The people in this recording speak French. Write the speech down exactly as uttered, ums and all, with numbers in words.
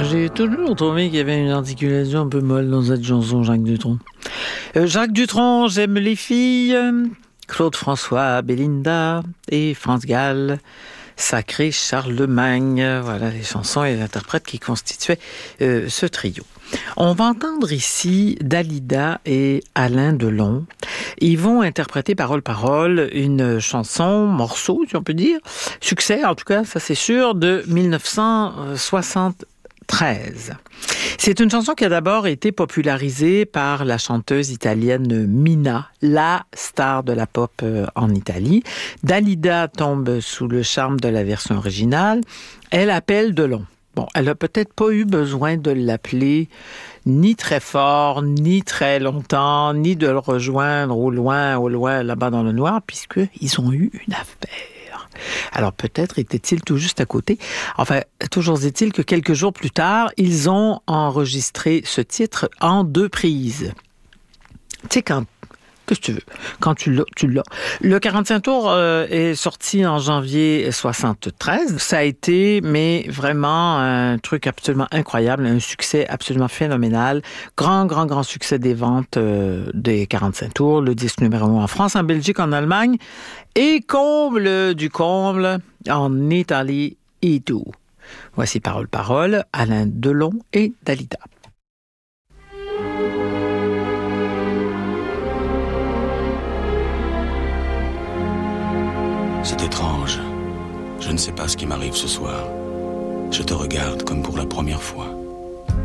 J'ai toujours trouvé qu'il y avait une articulation un peu molle dans cette chanson, Jacques Dutronc. Euh, Jacques Dutronc, j'aime les filles. Claude François, Belinda et France Gall. Sacré Charlemagne. Voilà les chansons et les interprètes qui constituaient euh, ce trio. On va entendre ici Dalida et Alain Delon. Ils vont interpréter parole-parole une chanson, morceau, si on peut dire, succès, en tout cas, ça c'est sûr, de mille neuf cent soixante-treize. C'est une chanson qui a d'abord été popularisée par la chanteuse italienne Mina, la star de la pop en Italie. Dalida tombe sous le charme de la version originale. Elle appelle Delon. Bon, elle a peut-être pas eu besoin de l'appeler ni très fort, ni très longtemps, ni de le rejoindre au loin, au loin, là-bas dans le noir, puisqu'ils ont eu une affaire. Alors peut-être était-il tout juste à côté. Enfin, toujours est-il que quelques jours plus tard, ils ont enregistré ce titre en deux prises. Tu sais, quand Qu'est-ce que tu veux? Quand tu l'as, tu l'as. Le quarante-cinq tours euh, est sorti en janvier soixante-treize. Ça a été, mais vraiment un truc absolument incroyable, un succès absolument phénoménal. Grand, grand, grand succès des ventes euh, des quarante-cinq tours. Le disque numéro un en France, en Belgique, en Allemagne. Et comble du comble, en Italie et tout. Voici Parole, Parole, Alain Delon et Dalida. C'est étrange. Je ne sais pas ce qui m'arrive ce soir. Je te regarde comme pour la première fois.